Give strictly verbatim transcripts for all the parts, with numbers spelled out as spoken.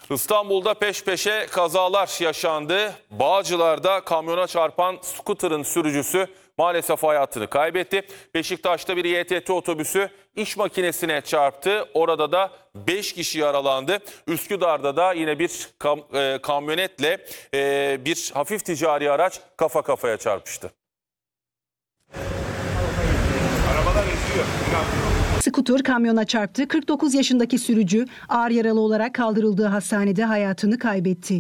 İstanbul'da peş peşe kazalar yaşandı. Bağcılar'da kamyona çarpan scooter'ın sürücüsü maalesef hayatını kaybetti. Beşiktaş'ta bir Y T T otobüsü iş makinesine çarptı. Orada da beş kişi yaralandı. Üsküdar'da da yine bir kam e, kamyonetle e, bir hafif ticari araç kafa kafaya çarpıştı. Arabalar eziyor. Skuter kamyona çarptı. kırk dokuz yaşındaki sürücü ağır yaralı olarak kaldırıldığı hastanede hayatını kaybetti.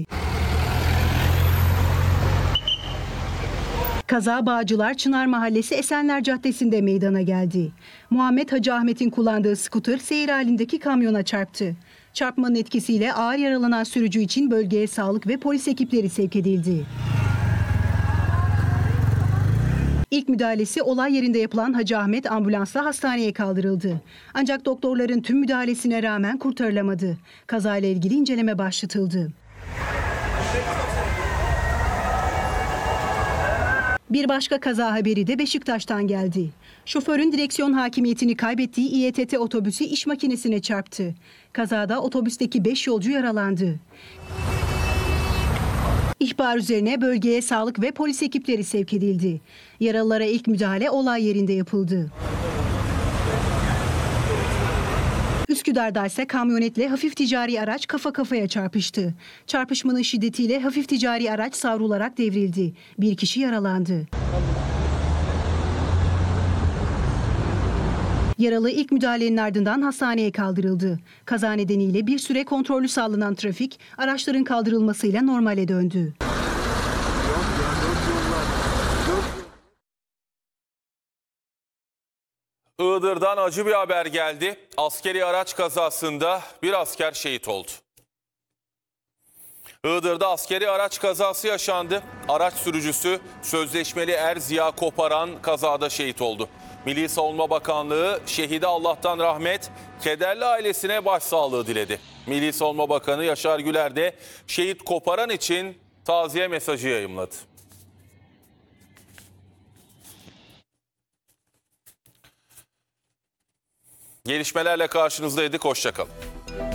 Kaza Bağcılar Çınar Mahallesi Esenler Caddesi'nde meydana geldi. Muhammed Hacı Ahmet'in kullandığı skuter seyir halindeki kamyona çarptı. Çarpmanın etkisiyle ağır yaralanan sürücü için bölgeye sağlık ve polis ekipleri sevk edildi. İlk müdahalesi olay yerinde yapılan Hacı Ahmet ambulansla hastaneye kaldırıldı. Ancak doktorların tüm müdahalesine rağmen kurtarılamadı. Kazayla ilgili inceleme başlatıldı. Bir başka kaza haberi de Beşiktaş'tan geldi. Şoförün direksiyon hakimiyetini kaybettiği İ Y T T otobüsü iş makinesine çarptı. Kazada otobüsteki beş yolcu yaralandı. İhbar üzerine bölgeye sağlık ve polis ekipleri sevk edildi. Yaralılara ilk müdahale olay yerinde yapıldı. Üsküdar'da ise kamyonetle hafif ticari araç kafa kafaya çarpıştı. Çarpışmanın şiddetiyle hafif ticari araç savrularak devrildi. Bir kişi yaralandı. Yaralı ilk müdahalenin ardından hastaneye kaldırıldı. Kaza nedeniyle bir süre kontrollü sağlanan trafik araçların kaldırılmasıyla normale döndü. Iğdır'dan acı bir haber geldi. Askeri araç kazasında bir asker şehit oldu. Iğdır'da askeri araç kazası yaşandı. Araç sürücüsü sözleşmeli er Ziya Koparan kazada şehit oldu. Milli Savunma Bakanlığı şehide Allah'tan rahmet, kederli ailesine başsağlığı diledi. Milli Savunma Bakanı Yaşar Güler de şehit Koparan için taziye mesajı yayımladı. Gelişmelerle karşınızdaydık. Hoşça kalın.